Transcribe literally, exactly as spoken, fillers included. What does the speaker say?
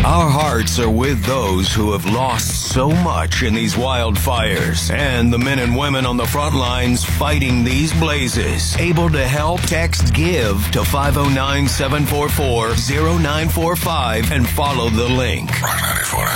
Our hearts are with those who have lost so much in these wildfires and the men and women on the front lines fighting these blazes. Able to help? Text GIVE to five oh nine, seven four four, oh nine four five and follow the link. Rock ninety-four.